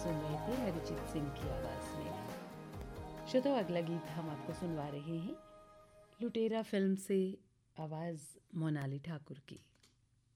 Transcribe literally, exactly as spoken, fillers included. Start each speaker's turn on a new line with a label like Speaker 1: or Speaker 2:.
Speaker 1: सुन रहे थे अरिजीत सिंह की आवाज़ में। श्रोताओं, अगला गीत हम आपको सुनवा रहे हैं लुटेरा फिल्म से, आवाज़ मोनाली ठाकुर की।